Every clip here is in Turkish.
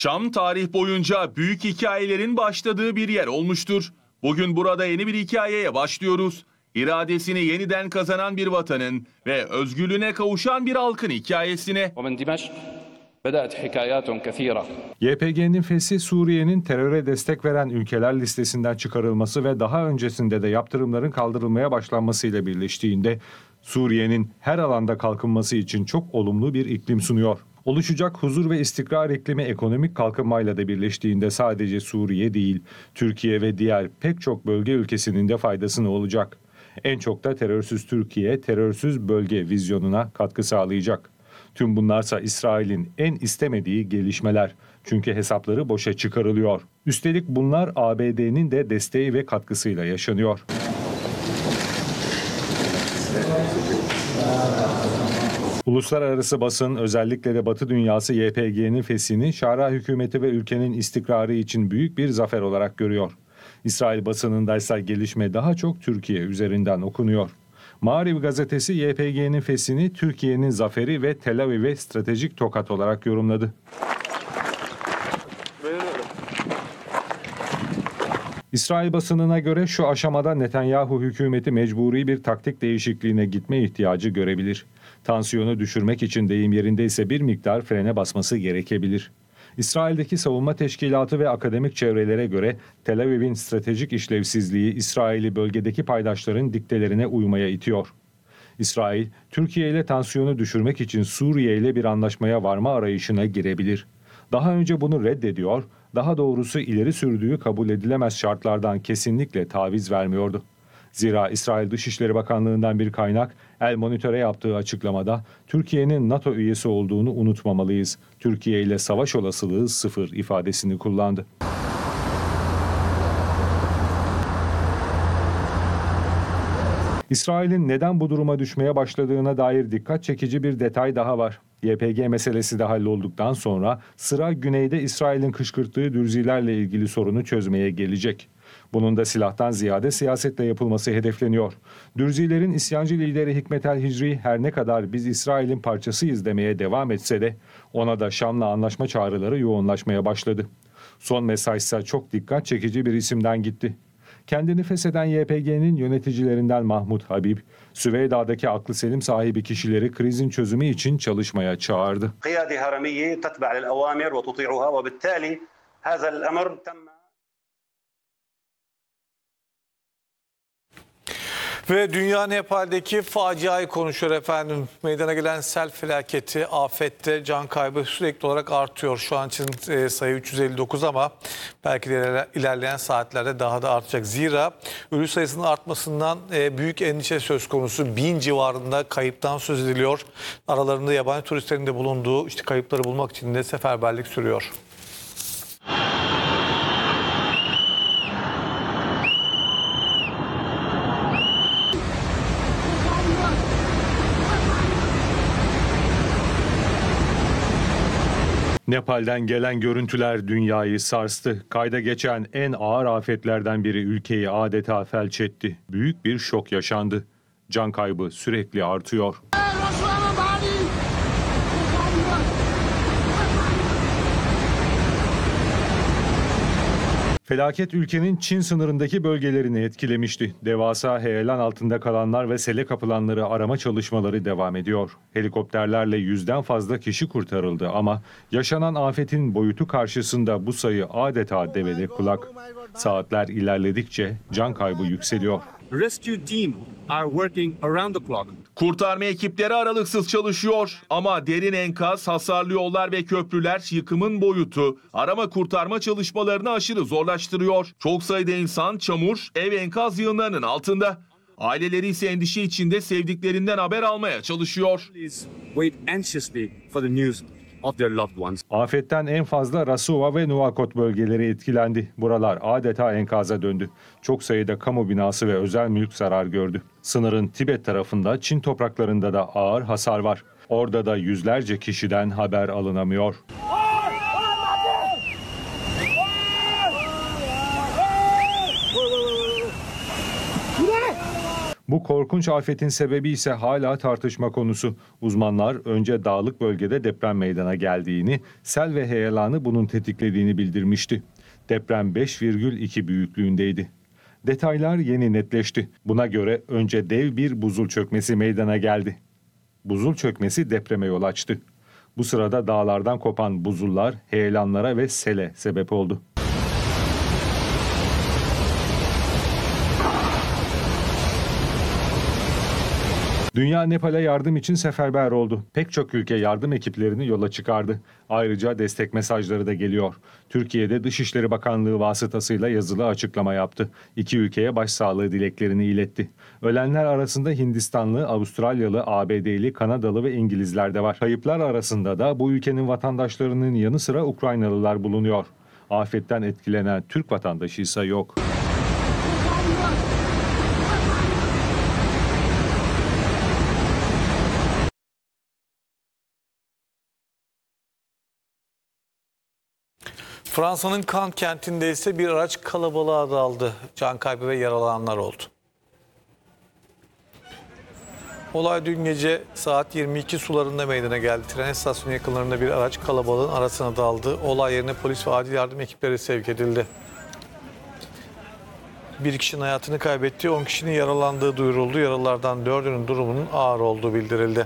Şam tarih boyunca büyük hikayelerin başladığı bir yer olmuştur. Bugün burada yeni bir hikayeye başlıyoruz. İradesini yeniden kazanan bir vatanın ve özgürlüğüne kavuşan bir halkın hikayesine. YPG'nin feshi Suriye'nin teröre destek veren ülkeler listesinden çıkarılması ve daha öncesinde de yaptırımların kaldırılmaya başlanmasıyla birleştiğinde Suriye'nin her alanda kalkınması için çok olumlu bir iklim sunuyor. Oluşacak huzur ve istikrar iklimi ekonomik kalkınmayla da birleştiğinde sadece Suriye değil, Türkiye ve diğer pek çok bölge ülkesinin de faydasına olacak. En çok da terörsüz Türkiye, terörsüz bölge vizyonuna katkı sağlayacak. Tüm bunlarsa İsrail'in en istemediği gelişmeler. Çünkü hesapları boşa çıkarılıyor. Üstelik bunlar ABD'nin de desteği ve katkısıyla yaşanıyor. Uluslararası basın, özellikle de Batı dünyası YPG'nin feshini Şara hükümeti ve ülkenin istikrarı için büyük bir zafer olarak görüyor. İsrail basınındaysa gelişme daha çok Türkiye üzerinden okunuyor. Maariv gazetesi YPG'nin feshini Türkiye'nin zaferi ve Tel Aviv'e stratejik tokat olarak yorumladı. İsrail basınına göre şu aşamada Netanyahu hükümeti mecburi bir taktik değişikliğine gitme ihtiyacı görebilir. Tansiyonu düşürmek için deyim yerindeyse bir miktar frene basması gerekebilir. İsrail'deki savunma teşkilatı ve akademik çevrelere göre Tel Aviv'in stratejik işlevsizliği İsrail'i bölgedeki paydaşların diktelerine uymaya itiyor. İsrail, Türkiye ile tansiyonu düşürmek için Suriye ile bir anlaşmaya varma arayışına girebilir. Daha önce bunu reddediyor, daha doğrusu ileri sürdüğü kabul edilemez şartlardan kesinlikle taviz vermiyordu. Zira İsrail Dışişleri Bakanlığı'ndan bir kaynak El Monitör'e yaptığı açıklamada Türkiye'nin NATO üyesi olduğunu unutmamalıyız. Türkiye ile savaş olasılığı sıfır ifadesini kullandı. İsrail'in neden bu duruma düşmeye başladığına dair dikkat çekici bir detay daha var. YPG meselesi de hallolduktan sonra sıra güneyde İsrail'in kışkırttığı dürzilerle ilgili sorunu çözmeye gelecek. Bunun da silahtan ziyade siyasetle yapılması hedefleniyor. Dürzilerin isyancı lideri Hikmet el-Hicri her ne kadar biz İsrail'in parçasıyız demeye devam etse de ona da Şam'la anlaşma çağrıları yoğunlaşmaya başladı. Son mesajsa çok dikkat çekici bir isimden gitti. Kendini fesheden YPG'nin yöneticilerinden Mahmut Habib, Süveyda'daki aklı selim sahibi kişileri krizin çözümü için çalışmaya çağırdı. Ve dünya Nepal'deki faciayı konuşuyor efendim. Meydana gelen sel felaketi, afette can kaybı sürekli olarak artıyor. Şu an için sayı 359 ama belki de ilerleyen saatlerde daha da artacak. Zira ölü sayısının artmasından büyük endişe söz konusu. 1000 civarında kayıptan söz ediliyor. Aralarında yabancı turistlerin de bulunduğu kayıpları bulmak için de seferberlik sürüyor. Nepal'den gelen görüntüler dünyayı sarstı. Kayda geçen en ağır afetlerden biri ülkeyi adeta felç etti. Büyük bir şok yaşandı. Can kaybı sürekli artıyor. Felaket ülkenin Çin sınırındaki bölgelerini etkilemişti. Devasa heyelan altında kalanlar ve sele kapılanları arama çalışmaları devam ediyor. Helikopterlerle 100'den fazla kişi kurtarıldı ama yaşanan afetin boyutu karşısında bu sayı adeta devede kulak. Saatler ilerledikçe can kaybı yükseliyor. Rescue team are working around the clock. Kurtarma ekipleri aralıksız çalışıyor ama derin enkaz, hasarlı yollar ve köprüler yıkımın boyutu arama kurtarma çalışmalarını aşırı zorlaştırıyor. Çok sayıda insan çamur, ev enkaz yığınlarının altında. Aileleri ise endişe içinde sevdiklerinden haber almaya çalışıyor. Please wait anxiously for the news of their loved ones. Afetten en fazla Rasuva ve Nuakot bölgeleri etkilendi. Buralar adeta enkaza döndü. Çok sayıda kamu binası ve özel mülk zarar gördü. Sınırın Tibet tarafında Çin topraklarında da ağır hasar var. Orada da yüzlerce kişiden haber alınamıyor. Bu korkunç afetin sebebi ise hala tartışma konusu. Uzmanlar önce dağlık bölgede deprem meydana geldiğini, sel ve heyelanı bunun tetiklediğini bildirmişti. Deprem 5,2 büyüklüğündeydi. Detaylar yeni netleşti. Buna göre önce dev bir buzul çökmesi meydana geldi. Buzul çökmesi depreme yol açtı. Bu sırada dağlardan kopan buzullar heyelanlara ve sele sebep oldu. Dünya Nepal'e yardım için seferber oldu. Pek çok ülke yardım ekiplerini yola çıkardı. Ayrıca destek mesajları da geliyor. Türkiye'de Dışişleri Bakanlığı vasıtasıyla yazılı açıklama yaptı. İki ülkeye başsağlığı dileklerini iletti. Ölenler arasında Hindistanlı, Avustralyalı, ABD'li, Kanadalı ve İngilizler de var. Kayıplar arasında da bu ülkenin vatandaşlarının yanı sıra Ukraynalılar bulunuyor. Afetten etkilenen Türk vatandaşı ise yok. Fransa'nın Cannes kentinde ise bir araç kalabalığa daldı. Can kaybı ve yaralananlar oldu. Olay dün gece saat 22 sularında meydana geldi. Tren istasyonu yakınlarında bir araç kalabalığın arasına daldı. Olay yerine polis ve acil yardım ekipleri sevk edildi. Bir kişinin hayatını kaybettiği, 10 kişinin yaralandığı duyuruldu. Yaralılardan 4'ünün durumunun ağır olduğu bildirildi.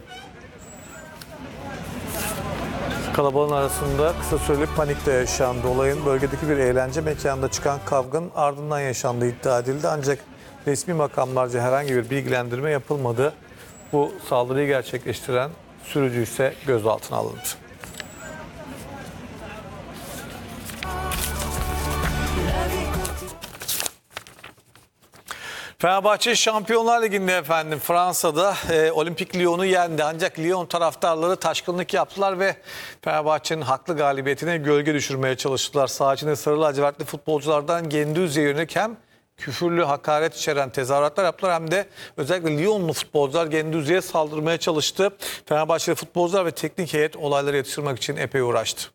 Kalabalığın arasında kısa süreli panik de yaşandı. Olayın bölgedeki bir eğlence mekanında çıkan kavganın ardından yaşandığı iddia edildi. Ancak resmi makamlarca herhangi bir bilgilendirme yapılmadı. Bu saldırıyı gerçekleştiren sürücü ise gözaltına alındı. Fenerbahçe Şampiyonlar Ligi'nde efendim Fransa'da Olimpik Lyon'u yendi. Ancak Lyon taraftarları taşkınlık yaptılar ve Fenerbahçe'nin haklı galibiyetine gölge düşürmeye çalıştılar. Saha içinde sarı lacivertli futbolculardan Guendouzi'ye yönelik hem küfürlü, hakaret içeren tezahüratlar yaptılar hem de özellikle Lyonlu futbolcular Guendouzi'ye saldırmaya çalıştı. Fenerbahçeli futbolcular ve teknik heyet olayları yatıştırmak için epey uğraştı.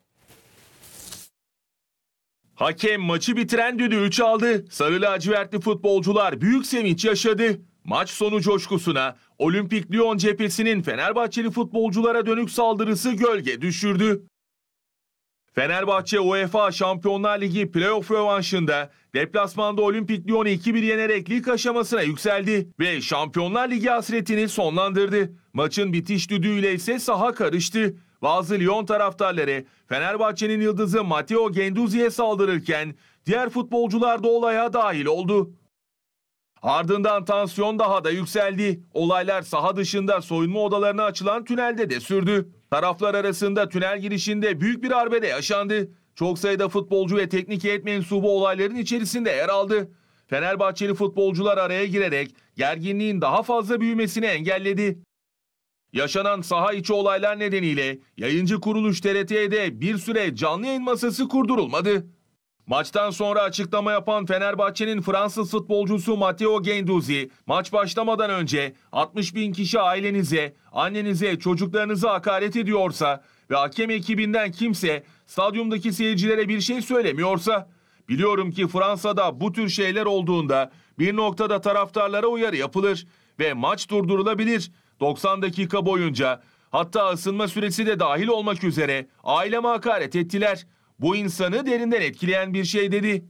Hakem maçı bitiren düdüğü çaldı. Sarı lacivertli futbolcular büyük sevinç yaşadı. Maç sonu coşkusuna Olimpik Lyon cephesinin Fenerbahçeli futbolculara dönük saldırısı gölge düşürdü. Fenerbahçe UEFA Şampiyonlar Ligi playoff rövanşında deplasmanda Olimpik Lyon'u 2-1 yenerek lig aşamasına yükseldi ve Şampiyonlar Ligi hasretini sonlandırdı. Maçın bitiş düdüğüyle ise saha karıştı. Bazı Lyon taraftarları Fenerbahçe'nin yıldızı Matteo Guendouzi'ye saldırırken diğer futbolcular da olaya dahil oldu. Ardından tansiyon daha da yükseldi. Olaylar saha dışında soyunma odalarına açılan tünelde de sürdü. Taraflar arasında tünel girişinde büyük bir arbede yaşandı. Çok sayıda futbolcu ve teknik heyet mensubu olayların içerisinde yer aldı. Fenerbahçeli futbolcular araya girerek gerginliğin daha fazla büyümesini engelledi. Yaşanan saha içi olaylar nedeniyle yayıncı kuruluş TRT'de bir süre canlı yayın masası kurdurulmadı. Maçtan sonra açıklama yapan Fenerbahçe'nin Fransız futbolcusu Matteo Guendouzi, maç başlamadan önce 60.000 kişi ailenize, annenize, çocuklarınıza hakaret ediyorsa ve hakem ekibinden kimse stadyumdaki seyircilere bir şey söylemiyorsa, biliyorum ki Fransa'da bu tür şeyler olduğunda bir noktada taraftarlara uyarı yapılır ve maç durdurulabilir. 90 dakika boyunca, hatta ısınma süresi de dahil olmak üzere aileme hakaret ettiler. Bu insanı derinden etkileyen bir şey dedi.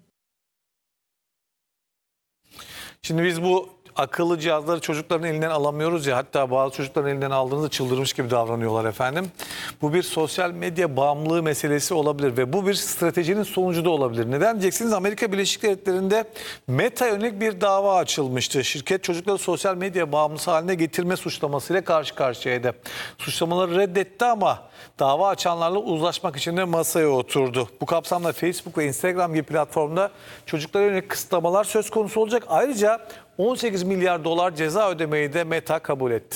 Şimdi biz bu akıllı cihazları çocukların elinden alamıyoruz ya, hatta bazı çocukların elinden aldığınızda çıldırmış gibi davranıyorlar efendim. Bu bir sosyal medya bağımlılığı meselesi olabilir ve bu bir stratejinin sonucu da olabilir. Neden diyeceksiniz? Amerika Birleşik Devletleri'nde Meta yönelik bir dava açılmıştı. Şirket çocukları sosyal medya bağımlısı haline getirme suçlamasıyla karşı karşıyaydı. Suçlamaları reddetti ama dava açanlarla uzlaşmak için de masaya oturdu. Bu kapsamda Facebook ve Instagram gibi platformda çocuklara yönelik kısıtlamalar söz konusu olacak. Ayrıca 18 milyar dolar ceza ödemeyi de Meta kabul etti.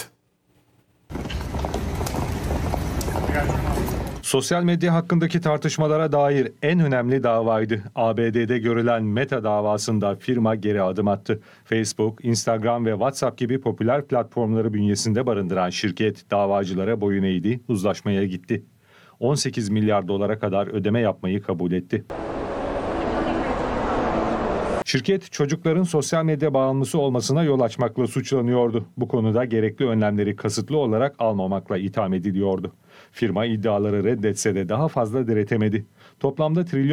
Sosyal medya hakkındaki tartışmalara dair en önemli davaydı. ABD'de görülen Meta davasında firma geri adım attı. Facebook, Instagram ve WhatsApp gibi popüler platformları bünyesinde barındıran şirket davacılara boyun eğdi, uzlaşmaya gitti. 18 milyar dolara kadar ödeme yapmayı kabul etti. Şirket çocukların sosyal medya bağımlısı olmasına yol açmakla suçlanıyordu. Bu konuda gerekli önlemleri kasıtlı olarak almamakla itham ediliyordu. Firma iddiaları reddetse de daha fazla diretemedi. Toplamda trilyon